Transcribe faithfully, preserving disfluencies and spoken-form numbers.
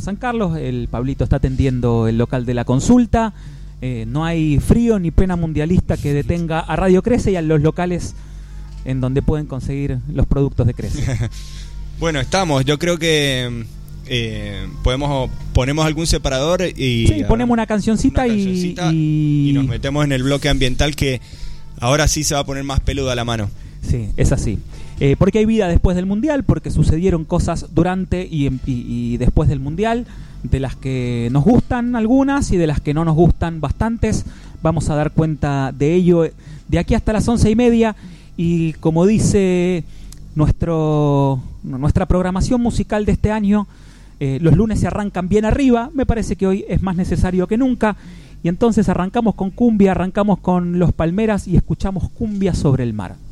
San Carlos. El Pablito está atendiendo el local de La Consulta. Eh, no hay frío ni pena mundialista que detenga a Radio Crece y a los locales en donde pueden conseguir los productos de Crece. Bueno, estamos. Yo creo que eh, podemos ponemos algún separador y sí, ponemos una cancioncita, una cancioncita y, y... y nos metemos en el bloque ambiental, que ahora sí se va a poner más peluda la mano. Sí, es así. Eh, porque hay vida después del Mundial, porque sucedieron cosas durante y, y, y después del Mundial, de las que nos gustan algunas y de las que no nos gustan bastantes. Vamos a dar cuenta de ello de aquí hasta las once y media. Y como dice nuestro nuestra programación musical de este año, eh, los lunes se arrancan bien arriba. Me parece que hoy es más necesario que nunca. Y entonces arrancamos con cumbia, arrancamos con Los Palmeras y escuchamos Cumbia sobre el mar.